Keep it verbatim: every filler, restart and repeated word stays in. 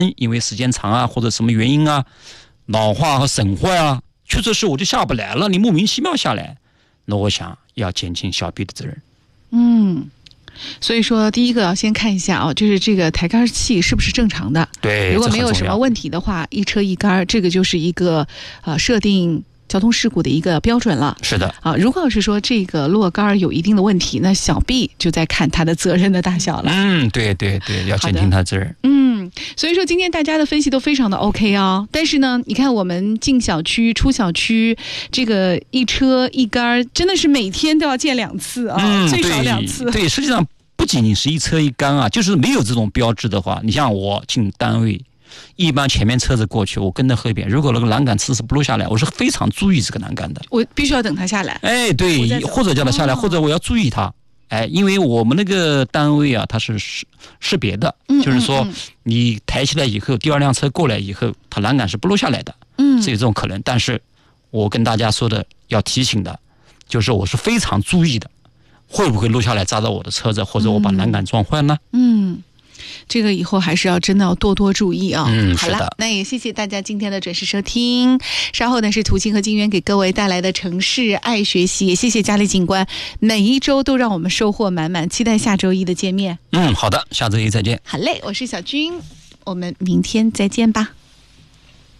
因为时间长啊或者什么原因啊，老化和损坏啊，确实是我就下不来了，你莫名其妙下来，那我想要减轻小臂的责任。 嗯，所以说第一个要先看一下啊，就是这个抬杆器是不是正常的。 对， 如果没有什么问题的话，一车一杆，这个就是一个呃设定交通事故的一个标准了。 是的啊，如果要是说这个落杆有一定的问题，那小臂就在看他的责任的大小了。 嗯，对对对，要减轻他责任。 嗯，所以说今天大家的分析都非常的 OK 啊。但是呢，你看我们进小区、出小区，这个一车一杆真的是每天都要见两次啊， 嗯、 最少两次。 对，对，实际上不仅仅是一车一杆啊，就是没有这种标志的话，你像我进单位。一般前面车子过去，我跟在后边。如果那个栏杆迟迟不落下来，我是非常注意这个栏杆的。 我必须要等它下来。 哎，对，或者叫它下来，哦、或者我要注意它。哎，因为我们那个单位啊，它是识识别的， 嗯、 就是说你抬起来以后，第二辆车过来以后，它栏杆是不落下来的。嗯，是有这种可能。但是我跟大家说的要提醒的，就是我是非常注意的，会不会落下来砸到我的车子，或者我把栏杆撞坏呢？ 嗯。这个以后还是要真的要多多注意啊！ 嗯， 好了，那也谢谢大家今天的准时收听。稍后呢是涂青和金源给各位带来的城市爱学习，也谢谢嘉丽警官，每一周都让我们收获满满，期待下周一的见面。 嗯，好的，下周一再见。 好嘞，我是小军，我们明天再见吧。